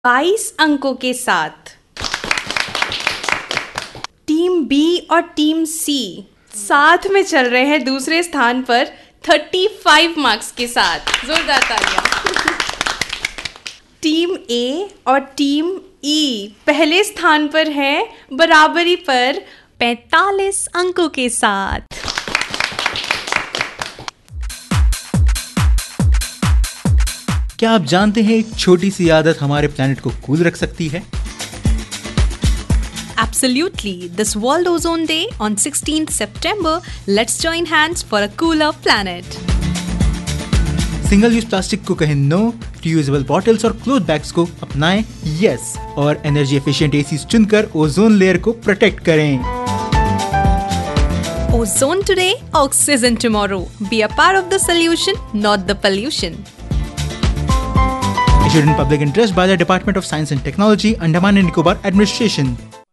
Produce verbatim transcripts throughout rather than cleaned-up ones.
बाईस अंकों के साथ। टीम बी और टीम सी साथ में चल रहे हैं दूसरे स्थान पर पैंतीस मार्क्स के साथ। जोरदार तालियां। टीम ए और टीम ई पहले स्थान पर है बराबरी पर पैंतालीस अंकों के साथ। क्या आप जानते हैं एक छोटी सी आदत हमारे प्लैनेट को कूल रख सकती है? Absolutely. This World Ozone Day on sixteenth September, let's join hands for a cooler planet. Single use plastic को कहें नो, रियूजेबल बॉटल्स और क्लोथ बैग्स को अपनाएं यस, और एनर्जी एफिशिएंट एसीज चुनकर ओजोन लेयर को प्रोटेक्ट करें। Ozone today, oxygen tomorrow. Be a part of the solution, not the pollution. Issued in public interest by the Department of Science and Technology, Andaman and Nicobar Administration.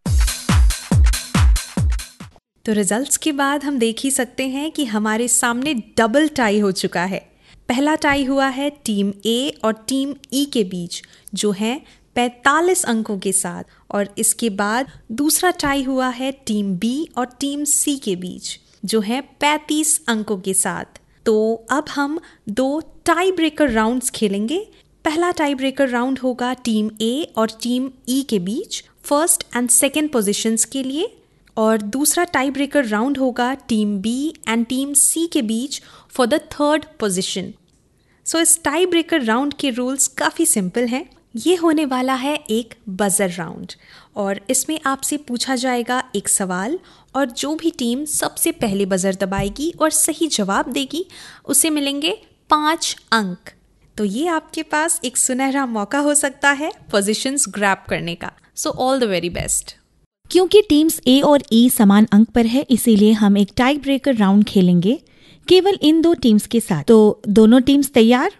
तो results के बाद हम देख ही सकते हैं कि हमारे सामने डबल टाई हो चुका है। पहला टाई हुआ है टीम ए और टीम ई के बीच, जो है पैंतालीस अंकों के साथ, और इसके बाद दूसरा टाई हुआ है टीम बी और टीम सी के बीच, जो है पैंतीस अंकों के साथ। तो अब हम दो टाई ब्रेकर राउंड्स खेलेंगे। पहला टाई ब्रेकर राउंड होगा टीम ए और टीम ई के बीच फर्स्ट एंड सेकेंड पोजीशंस के लिए, और दूसरा टाई ब्रेकर राउंड होगा टीम बी एंड टीम सी के बीच फॉर द थर्ड पोजीशन। सो इस टाई ब्रेकर राउंड के रूल्स काफ़ी सिंपल हैं। ये होने वाला है एक बजर राउंड, और इसमें आपसे पूछा जाएगा एक सवाल, और जो भी टीम सबसे पहले बजर दबाएगी और सही जवाब देगी उसे मिलेंगे पाँच अंक। तो ये आपके पास एक सुनहरा मौका हो सकता है पोजीशंस ग्रैब करने का। So all the very best. क्योंकि टीम्स ए और ई समान अंक पर है, इसीलिए हम एक टाई ब्रेकर राउंड खेलेंगे केवल इन दो टीम्स के साथ। तो दोनों टीम्स तैयार?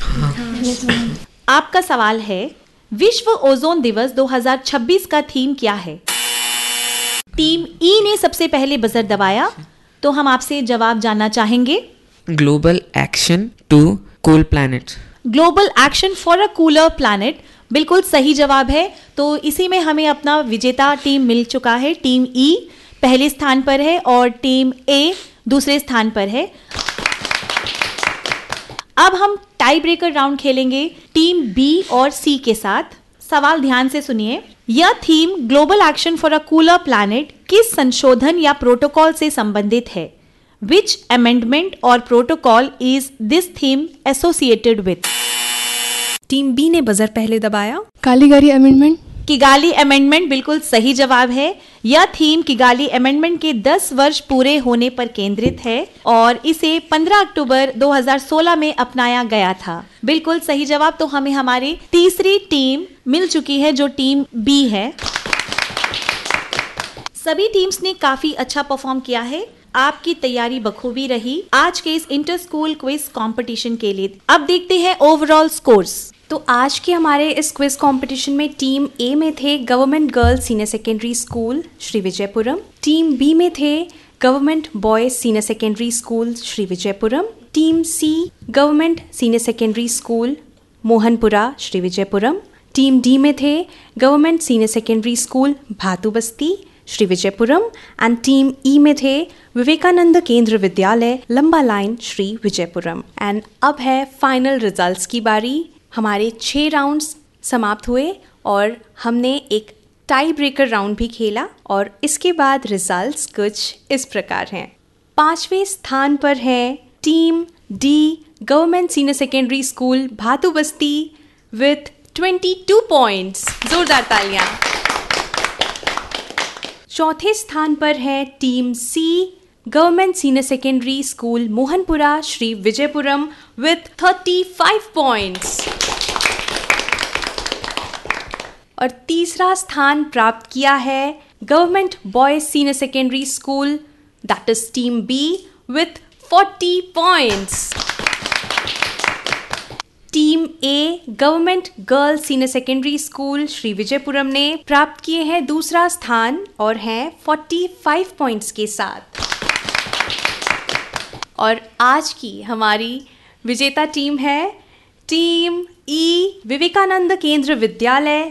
आपका सवाल है, विश्व ओजोन दिवस दो हज़ार छब्बीस का थीम क्या है? टीम ई ने सबसे पहले बजर दबाया, तो हम आपसे जवाब जानना चाहेंगे। Global action to cool planet. Global action for a cooler planet बिल्कुल सही जवाब है। तो इसी में हमें अपना विजेता टीम मिल चुका है। टीम ई पहले स्थान पर है और टीम ए दूसरे स्थान पर है। अब हम टाई ब्रेकर राउंड खेलेंगे टीम बी और सी के साथ। सवाल ध्यान से सुनिए। यह theme global action for a cooler planet किस संशोधन या प्रोटोकॉल से संबंधित है? Which amendment or protocol is this theme associated with? Team B ने बजर पहले दबाया। कालीगारी अमेंडमेंट। किगाली अमेंडमेंट बिल्कुल सही जवाब है। यह थीम किगाली अमेंडमेंट के दस वर्ष पूरे होने पर केंद्रित है और इसे पंद्रह अक्टूबर दो हज़ार सोलह में अपनाया गया था। बिल्कुल सही जवाब। तो हमें हमारी तीसरी टीम मिल चुकी है जो टीम बी है। सभी टीम्स ने काफी अच्छा परफॉर्म किया है। आपकी तैयारी बखूबी रही आज के इस इंटर स्कूल क्विज कंपटीशन के लिए। अब देखते हैं ओवरऑल स्कोर्स। तो आज के हमारे इस क्विज कंपटीशन में टीम ए में थे government girls senior secondary school Shri Vijayapuram, team B में थे government boys senior secondary school Shri Vijayapuram, team सी government senior secondary school Mohanpura Shri Vijayapuram, team D में थे government senior secondary school भातु Basti Shri Vijayapuram, and team ई में थे विवेकानंद केंद्र विद्यालय लंबा लाइन श्री विजयपुरम। एंड अब है फाइनल रिजल्ट्स की बारी। हमारे छः राउंड्स समाप्त हुए और हमने एक टाई ब्रेकर राउंड भी खेला, और इसके बाद रिजल्ट्स कुछ इस प्रकार हैं। पांचवें स्थान पर है team D government senior secondary school भातु Basti with बाईस पॉइंट्स। जोरदार तालियां। चौथे स्थान पर है team C government senior secondary school Mohanpura Shri Vijayapuram with पैंतीस पॉइंट्स। और तीसरा स्थान प्राप्त किया है government boys senior secondary school that is team B with चालीस पॉइंट्स। टीम ए government girls senior secondary school Shri Vijayapuram ने प्राप्त किए हैं दूसरा स्थान और हैं पैंतालीस पॉइंट्स के साथ। और आज की हमारी विजेता टीम है टीम ई विवेकानंद केंद्र विद्यालय